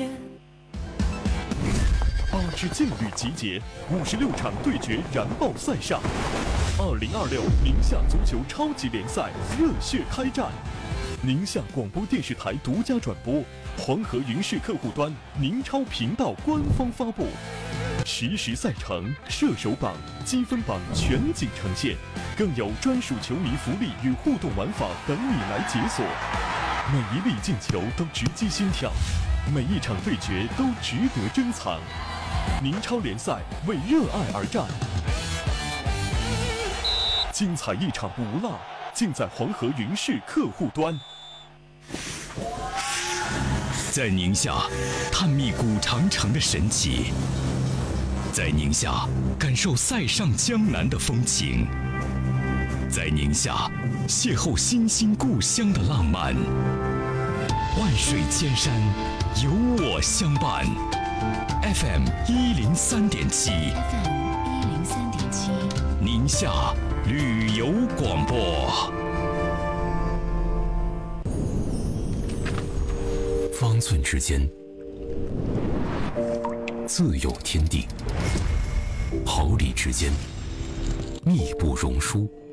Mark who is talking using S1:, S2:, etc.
S1: 天。
S2: 8支劲旅集结，56场对决燃爆赛上，2026宁夏足球超级联赛热血开战。宁夏广播电视台独家转播，黄河云视客户端、宁超频道官方发布，实时赛程、射手榜、积分榜全景呈现，更有专属球迷福利与互动玩法等你来解锁。每一粒进球都直击心跳，每一场对决都值得珍藏。宁超联赛为热爱而战，精彩一场不落，尽在黄河云视客户端。
S3: 在宁夏探秘古长城的神奇，在宁夏感受塞上江南的风情，在宁夏邂逅新兴故乡的浪漫。万水千山，有我相伴。FM 103.7， 宁夏旅游广播。方寸之间，自有天地；毫厘之间，密不容疏。